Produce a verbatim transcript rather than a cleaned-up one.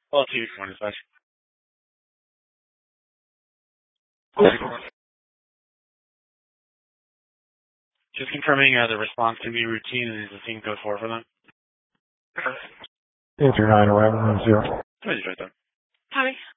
Well, two twenty dispatch. Just confirming uh, the response can be routine and is the scene code four for them. Eight three nine arrival room zero. Somebody's right there. Tommy.